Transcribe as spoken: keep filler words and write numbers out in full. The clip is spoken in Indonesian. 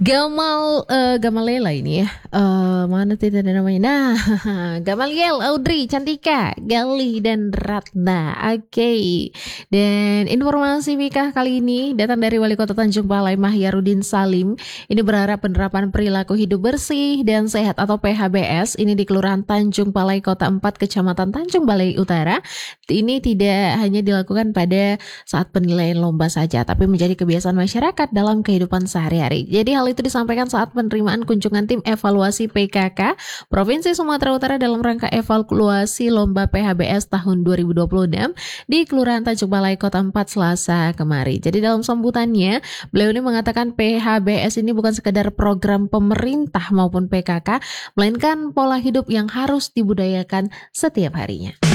Gamal eh, Gamalela ini ya. Eh, mana tidak ada namanya. Nah, Gamaliel, Audrey, Cantika, Gali dan Ratna. Oke. Dan informasi Mika kali ini datang dari Wali Kota Tanjung Balai Mahyarudin Salim. Ini berharap penerapan perilaku hidup bersih dan sehat atau P H B S ini di Kelurahan Tanjung Balai Kota empat Kecamatan Tanjung Balai Utara ini tidak hanya dilakukan pada saat penilaian lomba saja, tapi menjadi kebiasaan masyarakat dalam kehidupan sehari-hari. Jadi hal itu disampaikan saat penerimaan kunjungan tim evaluasi P K K Provinsi Sumatera Utara dalam rangka evaluasi lomba P H B S tahun dua ribu dua puluh enam di Kelurahan Tanjung Balai Kota empat Selasa kemarin. Jadi dalam sambutannya, beliau ini mengatakan P H B S ini bukan sekedar program pemerintah maupun P K K, melainkan pola hidup yang harus dibudayakan setiap harinya.